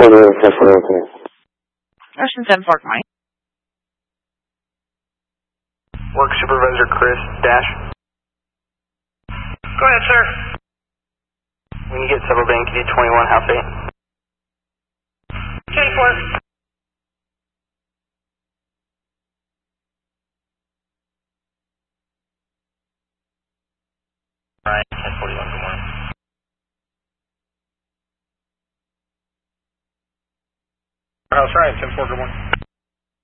Ocean 10 4, Mike. Work Supervisor Chris Dash. Go ahead, sir. When you get settled in, can you 21 half 8? 24. Alright, 1041, good morning. House Ryan, 10-4, good morning.